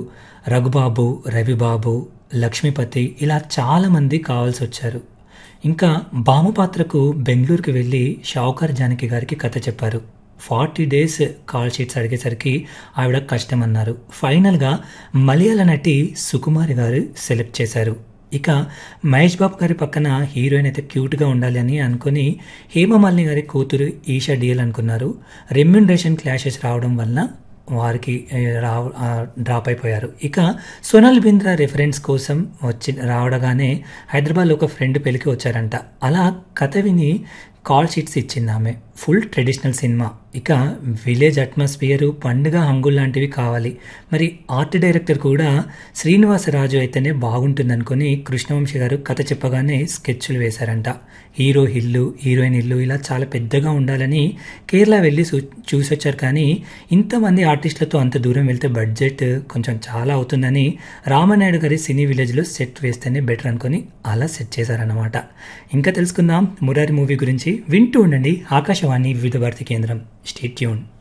రఘుబాబు, రవిబాబు, లక్ష్మీపతి ఇలా చాలామంది కావాల్సి వచ్చారు. ఇంకా భామ పాత్రకు బెంగళూరుకి వెళ్ళి షావుకార్ జానకి గారికి కథ చెప్పారు. 40 డేస్ కాల్ షీట్స్ అడిగేసరికి ఆవిడ కష్టమన్నారు. ఫైనల్గా మలయాళ నటి సుకుమారి గారు సెలెక్ట్ చేశారు. ఇక మహేష్ బాబు గారి పక్కన హీరోయిన్ అయితే క్యూట్గా ఉండాలి అని అనుకుని హేమమాలిని గారి కూతురు ఈషా డిఎల్ అనుకున్నారు. రెమ్యునరేషన్ క్లాషెస్ రావడం వల్ల వారికి డ్రాప్ అయిపోయారు. ఇక సోనాల్ బింద్రా రెఫరెన్స్ కోసం రావడగానే హైదరాబాద్లో ఒక ఫ్రెండ్ పెళ్ళికి వచ్చారంట. అలా కథ విని కాల్ షీట్స్ ఇచ్చింది ఆమె. Full traditional cinema. ఇక విలేజ్ అట్మాస్ఫియరు, పండుగ హంగులు లాంటివి కావాలి. మరి ఆర్ట్ డైరెక్టర్ కూడా శ్రీనివాసరాజు అయితేనే బాగుంటుందనుకుని కృష్ణవంశీ గారు కథ చెప్పగానే స్కెచ్లు వేశారంట. హీరో ఇల్లు, హీరోయిన్ ఇల్లు ఇలా చాలా పెద్దగా ఉండాలని కేరళ వెళ్ళి చూసొచ్చారు. కానీ ఇంతమంది ఆర్టిస్టులతో అంత దూరం వెళ్తే బడ్జెట్ కొంచెం చాలా అవుతుందని రామనాయుడు గారి సినీ విలేజ్లో సెట్ వేస్తేనే బెటర్ అనుకుని అలా సెట్ చేశారన్నమాట. ఇంకా తెలుసుకుందాం మురారి మూవీ గురించి. వింటూ ఉండండి ఆకాశవాణి వివిధ భారతి కేంద్రం. Stay tune.